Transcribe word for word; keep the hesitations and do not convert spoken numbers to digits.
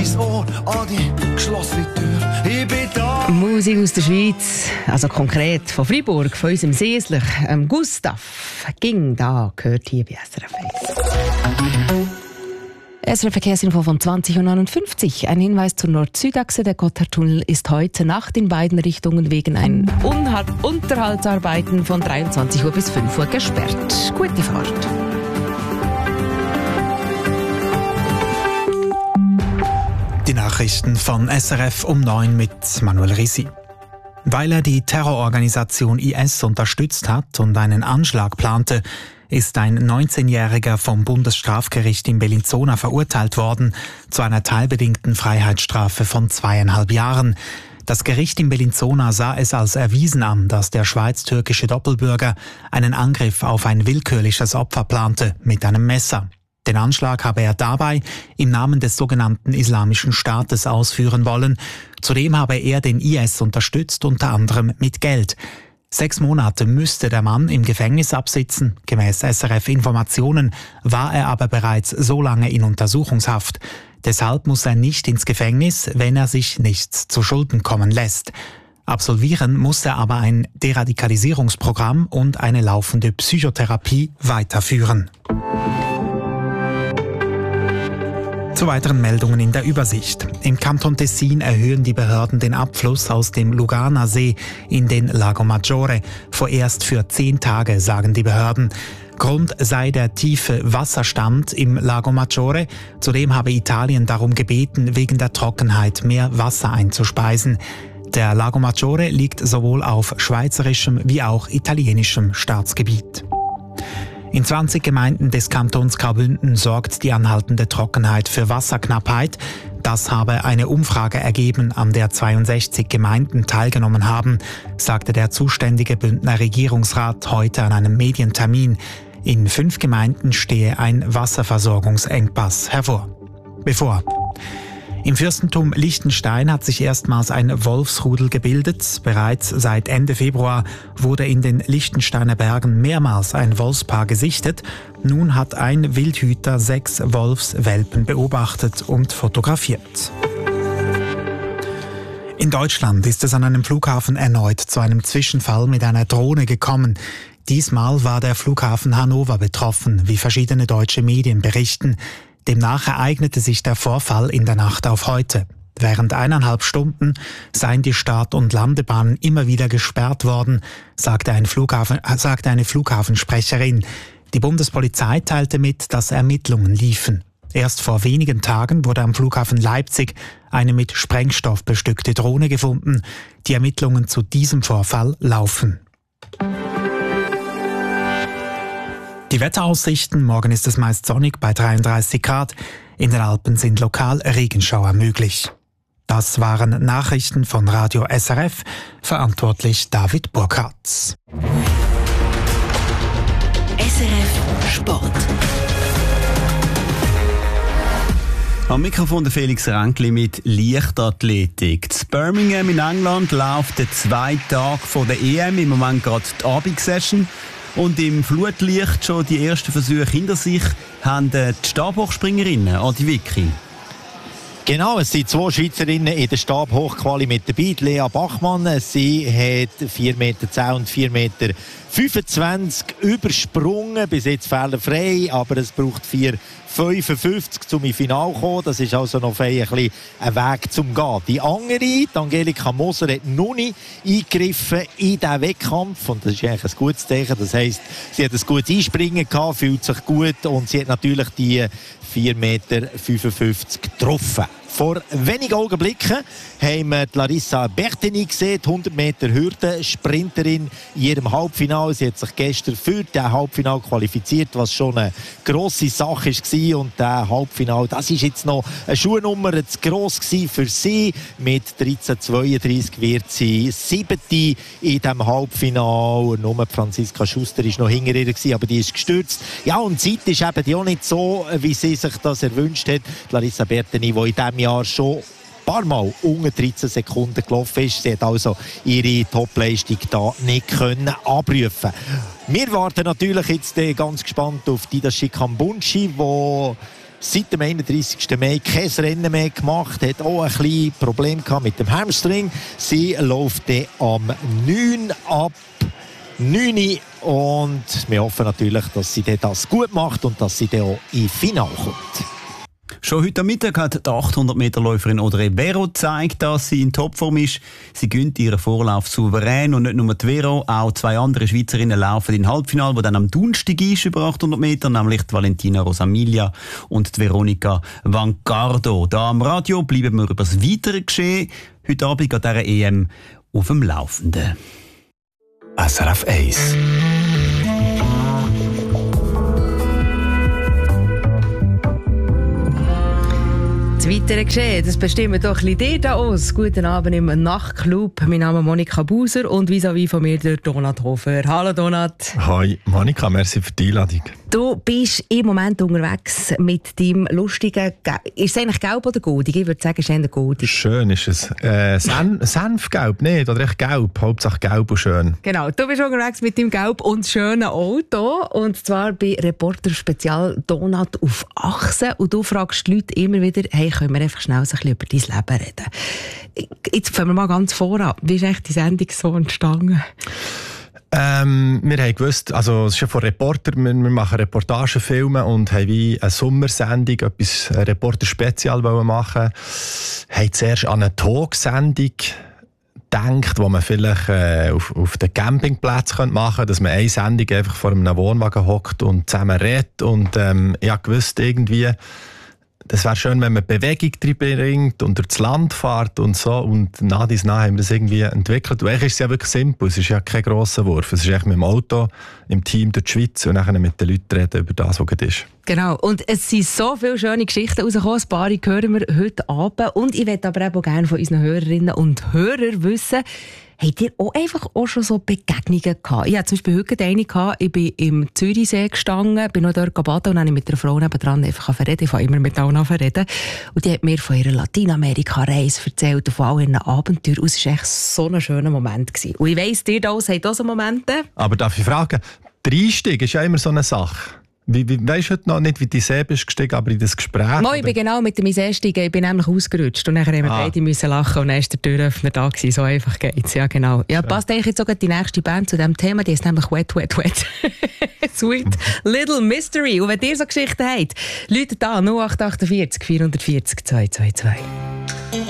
sein Ohr an die geschlossene Tür. Ich bin da. Musik aus der Schweiz, also konkret von Freiburg, von unserem Seesler, ähm, Gustav, ging da, gehört hier bei S R F eins. S R F Verkehrsinfo von zwanzig Uhr neunundfünfzig. Ein Hinweis zur Nord-Süd-Achse. Der Gotthardtunnel ist heute Nacht in beiden Richtungen wegen ein Unhal- Unterhaltsarbeiten von dreiundzwanzig Uhr bis fünf Uhr gesperrt. Gute Fahrt. Die Nachrichten von S R F um neun mit Manuel Risi. Weil er die Terrororganisation I S unterstützt hat und einen Anschlag plante, ist ein neunzehnjähriger vom Bundesstrafgericht in Bellinzona verurteilt worden zu einer teilbedingten Freiheitsstrafe von zweieinhalb Jahren. Das Gericht in Bellinzona sah es als erwiesen an, dass der schweiz-türkische Doppelbürger einen Angriff auf ein willkürliches Opfer plante mit einem Messer. Den Anschlag habe er dabei im Namen des sogenannten Islamischen Staates ausführen wollen. Zudem habe er den I S unterstützt, unter anderem mit Geld. Sechs Monate müsste der Mann im Gefängnis absitzen. Gemäß S R F-Informationen war er aber bereits so lange in Untersuchungshaft. Deshalb muss er nicht ins Gefängnis, wenn er sich nichts zu Schulden kommen lässt. Absolvieren muss er aber ein Deradikalisierungsprogramm und eine laufende Psychotherapie weiterführen. Zu weiteren Meldungen in der Übersicht. Im Kanton Tessin erhöhen die Behörden den Abfluss aus dem Luganer See in den Lago Maggiore. Vorerst für zehn Tage, sagen die Behörden. Grund sei der tiefe Wasserstand im Lago Maggiore. Zudem habe Italien darum gebeten, wegen der Trockenheit mehr Wasser einzuspeisen. Der Lago Maggiore liegt sowohl auf schweizerischem wie auch italienischem Staatsgebiet. In zwanzig Gemeinden des Kantons Graubünden sorgt die anhaltende Trockenheit für Wasserknappheit. Das habe eine Umfrage ergeben, an der zweiundsechzig Gemeinden teilgenommen haben, sagte der zuständige Bündner Regierungsrat heute an einem Medientermin. In fünf Gemeinden stehe ein Wasserversorgungsengpass hervor. Bevor Im Fürstentum Liechtenstein hat sich erstmals ein Wolfsrudel gebildet. Bereits seit Ende Februar wurde in den Liechtensteiner Bergen mehrmals ein Wolfspaar gesichtet. Nun hat ein Wildhüter sechs Wolfswelpen beobachtet und fotografiert. In Deutschland ist es an einem Flughafen erneut zu einem Zwischenfall mit einer Drohne gekommen. Diesmal war der Flughafen Hannover betroffen, wie verschiedene deutsche Medien berichten. Demnach ereignete sich der Vorfall in der Nacht auf heute. Während eineinhalb Stunden seien die Start- und Landebahnen immer wieder gesperrt worden, sagte, ein Flughafen, sagte eine Flughafensprecherin. Die Bundespolizei teilte mit, dass Ermittlungen liefen. Erst vor wenigen Tagen wurde am Flughafen Leipzig eine mit Sprengstoff bestückte Drohne gefunden. Die Ermittlungen zu diesem Vorfall laufen. Die Wetteraussichten: Morgen ist es meist sonnig bei dreiunddreißig Grad. In den Alpen sind lokal Regenschauer möglich. Das waren Nachrichten von Radio S R F. Verantwortlich David Burkhardt. S R F Sport. Am Mikrofon der Felix Ränkli mit Leichtathletik. In Birmingham in England läuft der zweite Tag von der E M. Im Moment gerade die Abendsession. Und im Flutlicht schon die ersten Versuche hinter sich haben die Stabhochspringerinnen Adi Vicky. Genau, es sind zwei Schweizerinnen in der Stabhochquali mit dabei. Lea Bachmann, sie hat vier Meter zehn und vier Meter fünfundzwanzig übersprungen, bis jetzt fehlerfrei, aber es braucht vier fünfundfünfzig zum im Finale kommen. Das ist also noch ein, ein, ein Weg zum Gehen. Die andere, die Angelika Moser, hat noch nicht eingegriffen in diesen Wettkampf und das ist eigentlich ein gutes Zeichen. Das heisst, sie hat ein gutes Einspringen gehabt, fühlt sich gut und sie hat natürlich die vier Meter fünfundfünfzig getroffen. Vor wenigen Augenblicken haben wir Larissa Bertini gesehen, die hundert Meter Hürden Sprinterin in ihrem Halbfinale. Sie hat sich gestern für das Halbfinale qualifiziert, was schon eine grosse Sache war. Und das Halbfinale, das ist jetzt noch eine Schuhnummer zu gross für sie. Mit dreizehn zweiunddreißig wird sie siebte in diesem Halbfinale. Nur Franziska Schuster war noch hinter ihr, aber die ist gestürzt. Ja, und die Zeit ist eben auch nicht so, wie sie sich das erwünscht hat. Larissa Bertini, die in diesem Jahr schon ein paar Mal unter dreizehn Sekunden gelaufen ist. Sie hat also ihre Topleistung da nicht können abrufen. Wir warten natürlich jetzt ganz gespannt auf Didashi Kambunchi, wo seit dem einunddreißigsten Mai kein Rennen mehr gemacht, hat auch ein kleines Problem gehabt mit dem Hamstring. Sie läuft dann am neun ab neun und wir hoffen natürlich, dass sie das gut macht und dass sie dann auch ins Finale kommt. Schon heute Mittag hat die achthundert-Meter-Läuferin Audrey Béraud gezeigt, dass sie in Topform ist. Sie gönnt ihren Vorlauf souverän und nicht nur die Béraud, auch zwei andere Schweizerinnen laufen in Halbfinale, das dann am Donnerstag ist über achthundert Meter, nämlich die Valentina Rosamiglia und die Veronica Vancardo. Da am Radio bleiben wir über das weitere Geschehen heute Abend an dieser E M auf dem Laufenden. S R F eins. Das weitere Geschehen, das bestimmen doch ein bisschen da aus. Guten Abend im Nachtclub. Mein Name ist Monika Buser und vis-à-vis von mir der Donat Hofer. Hallo Donat. Hi Monika, merci für die Einladung. Du bist im Moment unterwegs mit deinem lustigen... Ge- ist es eigentlich gelb oder goldig? Ich würde sagen, es ist eher goldig. Schön ist es. Äh, Sen- Senfgelb, nicht? Oder echt gelb? Hauptsache gelb und schön. Genau, du bist unterwegs mit deinem gelb und schönen Auto. Und zwar bei Reporter Spezial Donat auf Achse. Und du fragst die Leute immer wieder, hey, können wir einfach schnell so ein bisschen über dein Leben reden? Jetzt fangen wir mal ganz voran. Wie ist eigentlich die Sendung so entstanden? Ähm, wir haben gewusst, also es ist ja von Reporter, wir, wir machen Reportagefilme und haben wie eine Sommersendung, etwas ein Reporter-Spezial machen. Haben zuerst an eine Talksendung gedacht, wo man vielleicht äh, auf, auf den Campingplätzen machen könnte, dass man eine Sendung einfach vor einem Wohnwagen hockt und zusammen redet. Und ähm, ich habe gewusst, irgendwie, das wäre schön, wenn man Bewegung drin bringt und durchs Land fährt und so. Und nach dies nach haben wir das irgendwie entwickelt. Und eigentlich ist es ja wirklich simpel. Es ist ja kein grosser Wurf. Es ist echt mit dem Auto, im Team durch die Schweiz und dann mit den Leuten reden über das, was gerade ist. Genau. Und es sind so viele schöne Geschichten rausgekommen. Ein paar hören wir heute Abend. Und ich möchte aber auch gerne von unseren Hörerinnen und Hörern wissen, habt ihr auch einfach auch schon so Begegnungen gehabt? Ich hatte zum Beispiel heute eine gehabt, ich bin im Zürichsee gestanden, bin noch dort baden und dann habe ich mit einer Frau nebendran einfach reden. Ich fange immer mit allen an reden. Und die hat mir von ihrer Lateinamerika-Reise erzählt und von all ihren Abenteuern. Und es war echt so ein schöner Moment gewesen. Und ich weiss, ihr da habt auch so Momente. Aber darf ich fragen, der Einstieg ist ja immer so eine Sache. Wie, wie, weisst du heute noch nicht, wie du selber bist gestiegen, aber in das Gespräch? Mo, ich bin genau mit dem Einstiegen, ich bin nämlich ausgerutscht und dann haben wir ah. beide müssen lachen und dann war der Türöffner da gewesen. So einfach geht's, ja genau. Ja, passt eigentlich jetzt sogar die nächste Band zu diesem Thema, die ist nämlich Wet, Wet, Wet. Sweet Little Mystery. Und wenn ihr so Geschichten habt, läutet an null acht acht vier, vier vier null zwei zwei zwei.